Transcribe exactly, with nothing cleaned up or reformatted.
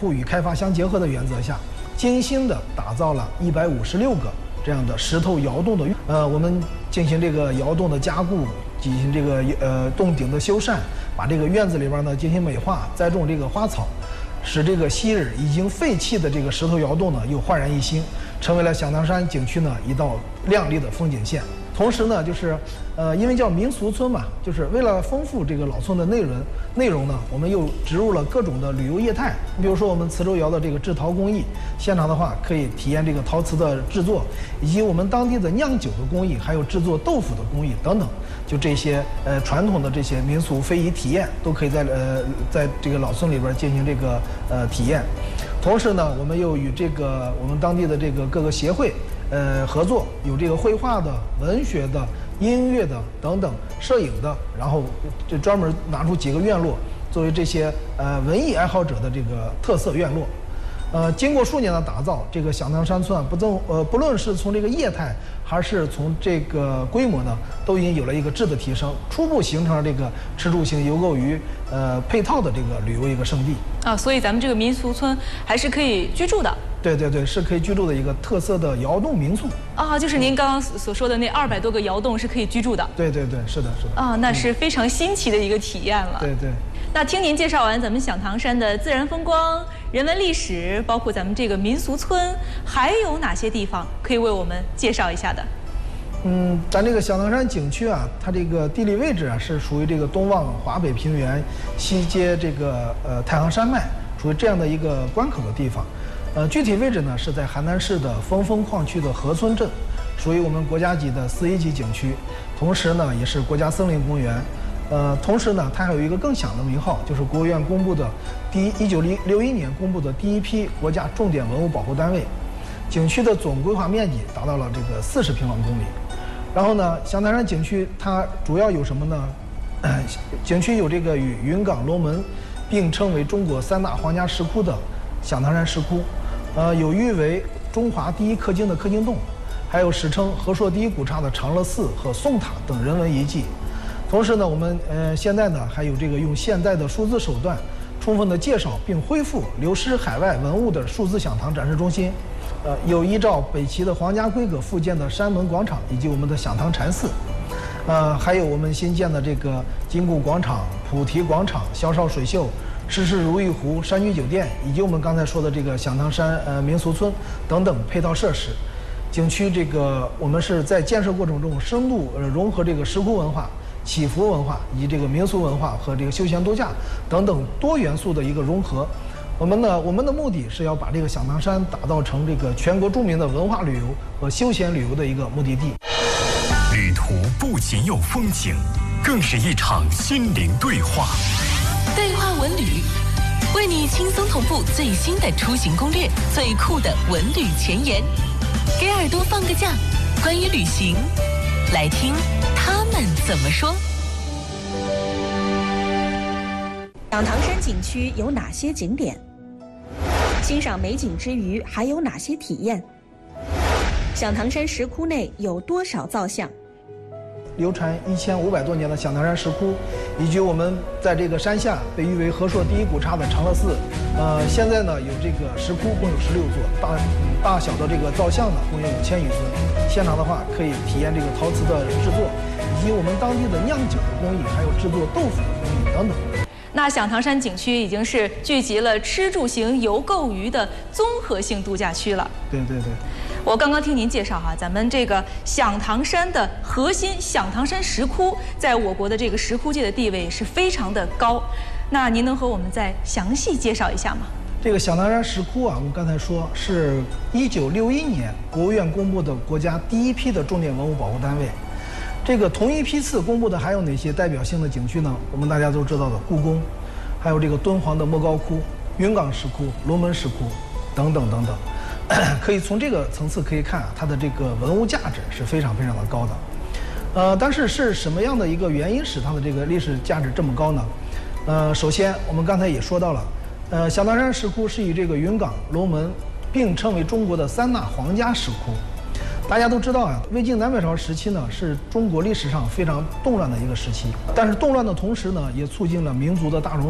护与开发相结合的原则下，精心的打造了一百五十六个这样的石头窑洞的，呃，我们进行这个窑洞的加固，进行这个呃洞顶的修缮，把这个院子里边呢进行美化，栽种这个花草，使这个昔日已经废弃的这个石头窑洞呢又焕然一新，成为了响堂山景区呢一道亮丽的风景线。同时呢，就是呃，因为叫民俗村嘛，就是为了丰富这个老村的内容内容呢，我们又植入了各种的旅游业态。比如说我们磁州窑的这个制陶工艺，现场的话可以体验这个陶瓷的制作，以及我们当地的酿酒的工艺，还有制作豆腐的工艺等等。就这些呃传统的这些民俗非遗体验，都可以在呃在这个老村里边进行这个呃体验。同时呢，我们又与这个我们当地的这个各个协会。呃，合作有这个绘画的、文学的、音乐的等等，摄影的，然后就专门拿出几个院落作为这些呃文艺爱好者的这个特色院落。呃，经过数年的打造，这个响堂山村啊，不论呃不论是从这个业态还是从这个规模呢，都已经有了一个质的提升，初步形成了这个吃住行游购娱呃配套的这个旅游一个胜地啊。所以咱们这个民俗村还是可以居住的。 对对对，是可以居住的一个特色的窑洞民宿啊，就是您刚刚所说的那二百多个窑洞是可以居住的。 对对对，是的，是的。 啊，那是非常新奇的一个体验了。 对对。 那听您介绍完咱们响堂山的自然风光、人文历史，包括咱们这个民俗村，还有哪些地方可以为我们介绍一下的？ 嗯，咱这个响堂山景区啊，它这个地理位置啊是属于这个东望华北平原，西接这个呃太行山脉，属于这样的一个关口的地方。呃，具体位置呢是在邯郸市的峰峰矿区的河村镇，属于我们国家级的四 A 级景区，同时呢也是国家森林公园。呃，同时呢它还有一个更响的名号，就是国务院公布的第一一九六一年公布的第一批国家重点文物保护单位。景区的总规划面积达到了这个四十平方公里。然后呢，响堂山景区它主要有什么呢？呃、景区有这个与云冈、龙门并称为中国三大皇家石窟的响堂山石窟。呃，有誉为中华第一刻经的刻经洞，还有史称和硕第一古刹的长乐寺和宋塔等人文遗迹。同时呢，我们呃现在呢还有这个用现代的数字手段，充分的介绍并恢复流失海外文物的数字响堂展示中心。呃，有依照北齐的皇家规格复建的山门广场以及我们的响堂禅寺。呃，还有我们新建的这个金谷广场、菩提广场、萧哨水秀。诗诗如意湖山居酒店，以及我们刚才说的这个响堂山呃民俗村等等配套设施，景区这个我们是在建设过程中深度呃融合这个石窟文化、祈福文化以及这个民俗文化和这个休闲度假等等多元素的一个融合。我们呢，我们的目的是要把这个响堂山打造成这个全国著名的文化旅游和休闲旅游的一个目的地。 旅途不仅有风景，更是一场心灵对话。 对话文旅，为你轻松同步最新的出行攻略，最酷的文旅前沿，给耳朵放个假，关于旅行，来听他们怎么说。 响堂山景区有哪些景点？欣赏美景之余还有哪些体验？响堂山石窟内有多少造像？ 流传一千五百多年的响堂山石窟，以及我们在这个山下被誉为和硕第一古刹的长乐寺，呃，现在呢有这个石窟共有十六座，大大小的这个造像呢共有五千余尊。现场的话可以体验这个陶瓷的制作，以及我们当地的酿酒的工艺，还有制作豆腐的工艺等等。 那响堂山景区已经是聚集了吃住行游购娱的综合性度假区了。 对对对。 我刚刚听您介绍哈，咱们这个响堂山的核心响堂山石窟，在我国的这个石窟界的地位是非常的高。那您能和我们再详细介绍一下吗？ 这个响堂山石窟啊，我们刚才说是一九六一年国务院公布的国家第一批的重点文物保护单位。这个同一批次公布的还有哪些代表性的景区呢？我们大家都知道的故宫，还有这个敦煌的莫高窟、云冈石窟、龙门石窟等等等等。可以从这个层次可以看啊，它的这个文物价值是非常非常的高的。呃，但是是什么样的一个原因使它的这个历史价值这么高呢？呃，首先我们刚才也说到了，呃，响堂山石窟是以这个云冈、龙门并称为中国的三大皇家石窟。大家都知道啊，魏晋南北朝时期呢是中国历史上非常动乱的一个时期，但是动乱的同时呢，也促进了民族的大融